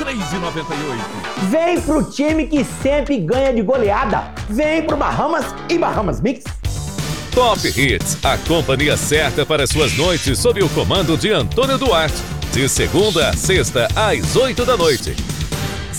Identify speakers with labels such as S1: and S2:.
S1: 3,98.
S2: Vem pro time que sempre ganha de goleada. Vem pro Bahamas e Bahamas Mix.
S3: Top Hits, a companhia certa para suas noites sob o comando de Antônio Duarte. De segunda a sexta, às 8 da noite.